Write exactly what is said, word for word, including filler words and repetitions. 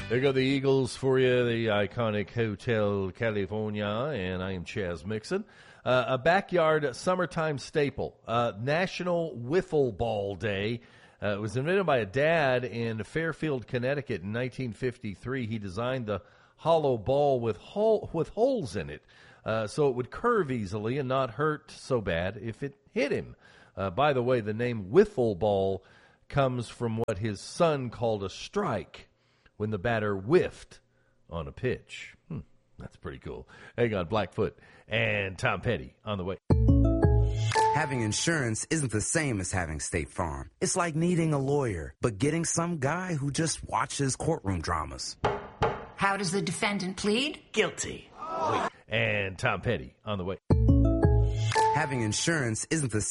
There go the Eagles for you, the iconic Hotel California, and I am Chaz Mixon. Uh, a backyard summertime staple, uh, National Wiffle Ball Day. Uh, it was invented by a dad in Fairfield, Connecticut in nineteen fifty-three. He designed the hollow ball with hole, with holes in it uh, so it would curve easily and not hurt so bad if it hit him. Uh, by the way, the name wiffle ball comes from what his son called a strike when the batter whiffed on a pitch. Hmm, that's pretty cool. Hang on, Blackfoot and Tom Petty on the way. Having insurance isn't the same as having State Farm. It's like needing a lawyer, but getting some guy who just watches courtroom dramas. How does the defendant plead? Guilty. And Tom Petty on the way. Having insurance isn't the